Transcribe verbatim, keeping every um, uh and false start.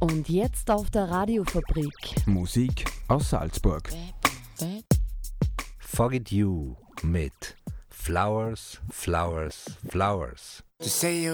Und jetzt auf der Radiofabrik. Musik aus Salzburg. Forget You mit Flowers, Flowers, Flowers. To say you